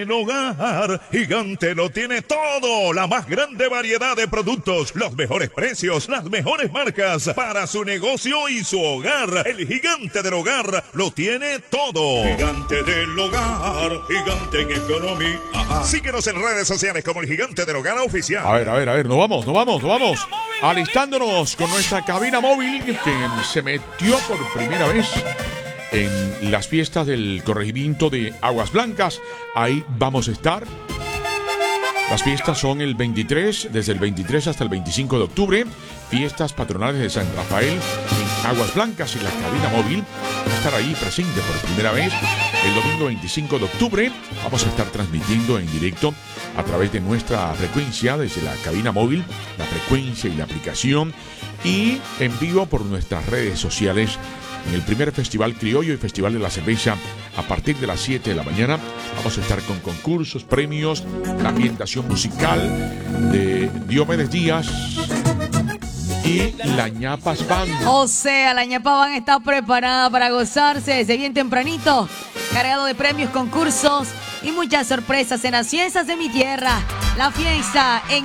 El hogar Gigante lo tiene todo, la más grande variedad de productos, los mejores precios, las mejores marcas para su negocio y su hogar. El Gigante del Hogar lo tiene todo. Gigante del Hogar, gigante en economía. Síguenos en redes sociales como el Gigante del Hogar Oficial. A ver, nos vamos. Alistándonos con nuestra cabina móvil que se metió por primera vez en las fiestas del corregimiento de Aguas Blancas. Ahí vamos a estar. Las fiestas son desde el 23 hasta el 25 de octubre. Fiestas patronales de San Rafael en Aguas Blancas, y la cabina móvil va a estar ahí presente por primera vez. El domingo 25 de octubre vamos a estar transmitiendo en directo a través de nuestra frecuencia, desde la cabina móvil, la frecuencia y la aplicación, y en vivo por nuestras redes sociales, en el primer Festival Criollo y Festival de la Cerveza a partir de las 7 de la mañana. Vamos a estar con concursos, premios, la ambientación musical de Diomedes Díaz y la Ñapas Band. O sea, la Ñapa Band está preparada para gozarse desde bien tempranito, cargado de premios, concursos y muchas sorpresas en las fiestas de mi tierra. La fiesta en